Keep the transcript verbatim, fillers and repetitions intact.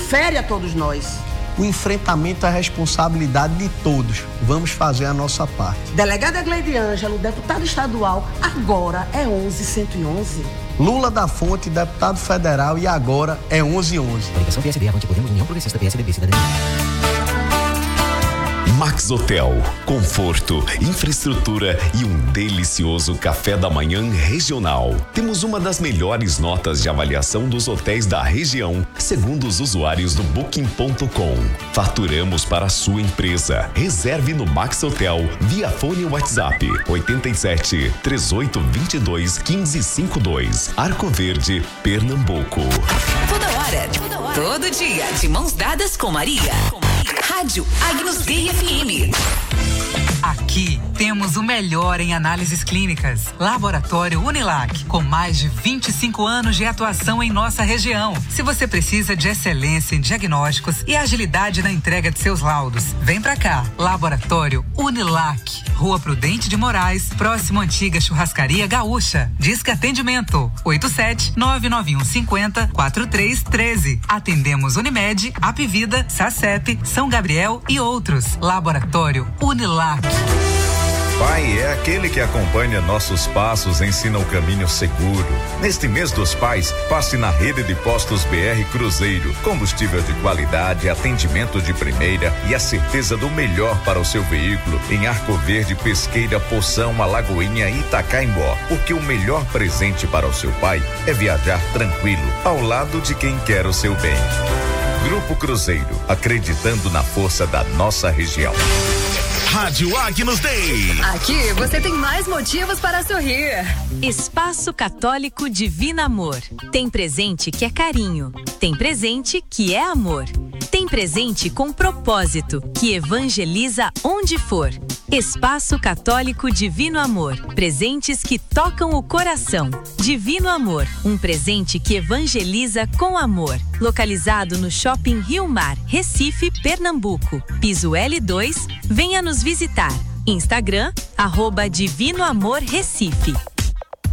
fere a todos nós. O enfrentamento é a responsabilidade de todos. Vamos fazer a nossa parte. Delegada Gleide Ângelo, deputado estadual, agora é onze cento e onze. Lula da Fonte, deputado federal, e agora é onze onze. Coligação P S D, Avante Podemos, União Progressista, P S D B, Cidadania. Max Hotel, conforto, infraestrutura e um delicioso café da manhã regional. Temos uma das melhores notas de avaliação dos hotéis da região, segundo os usuários do booking ponto com. Faturamos para a sua empresa. Reserve no Max Hotel via fone ou WhatsApp oito sete, três oito dois dois, um cinco cinco dois. Arco Verde, Pernambuco. Toda hora, toda hora, todo dia, de mãos dadas com Maria. Rádio Agnus Dei F M. Aqui temos o melhor em análises clínicas. Laboratório Unilac, com mais de vinte e cinco anos de atuação em nossa região. Se você precisa de excelência em diagnósticos e agilidade na entrega de seus laudos, vem pra cá. Laboratório Unilac, Rua Prudente de Moraes, próximo à antiga Churrascaria Gaúcha. Disque atendimento oito sete nove nove um cinco zero quatro três um três. Atendemos Unimed, Apivida, Sacep, São Gabriel e outros. Laboratório Unilac. Pai é aquele que acompanha nossos passos e ensina o caminho seguro. Neste mês dos pais, passe na rede de postos B R Cruzeiro. Combustível de qualidade, atendimento de primeira e a certeza do melhor para o seu veículo em Arco Verde, Pesqueira, Poção, Alagoinha e Itacaimbó. Porque o melhor presente para o seu pai é viajar tranquilo, ao lado de quem quer o seu bem. Grupo Cruzeiro, acreditando na força da nossa região. Rádio Agnus Dei. Aqui você tem mais motivos para sorrir. Espaço Católico Divino Amor. Tem presente que é carinho. Tem presente que é amor. Tem presente com propósito, que evangeliza onde for. Espaço Católico Divino Amor. Presentes que tocam o coração. Divino Amor, um presente que evangeliza com amor. Localizado no Shopping Rio Mar, Recife, Pernambuco. Piso L dois, venha nos visitar. Instagram, arroba Divino Amor Recife.